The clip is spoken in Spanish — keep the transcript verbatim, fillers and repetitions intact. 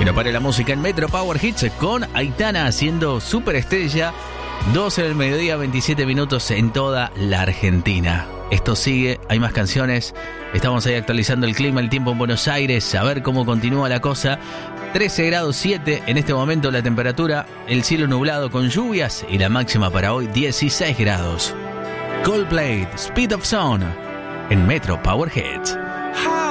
Que no pare la música en Metro Power Hits con Aitana haciendo superestrella. doce del mediodía, veintisiete minutos en toda la Argentina. Esto sigue, hay más canciones. Estamos ahí actualizando el clima, el tiempo en Buenos Aires, a ver cómo continúa la cosa. trece grados siete en este momento la temperatura, el cielo nublado con lluvias y la máxima para hoy dieciséis grados. Coldplay, Speed of Sound en Metro Power Hits.